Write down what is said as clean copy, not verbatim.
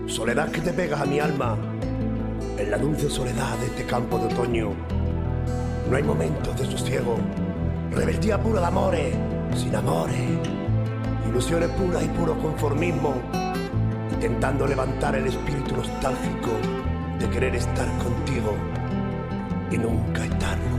Soledad que te pegas a mi alma en la dulce soledad de este campo de otoño. No hay momentos de sosiego, rebeldía pura de amores, sin amores, ilusiones puras y puro conformismo, intentando levantar el espíritu nostálgico de querer estar contigo y nunca estarlo.